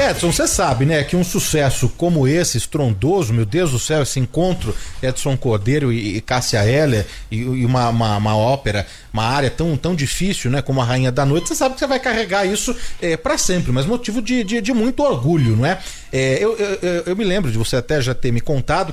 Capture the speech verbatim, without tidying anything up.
Edson, você sabe, né, que um sucesso como esse, estrondoso, meu Deus do céu, esse encontro Edson Cordeiro e, e Cássia Eller, e, e uma, uma, uma ópera, uma área tão, tão difícil, né, como a Rainha da Noite, você sabe que você vai carregar isso é, para sempre, mas motivo de, de, de muito orgulho, não é? é eu, eu, eu me lembro de você até já ter me contado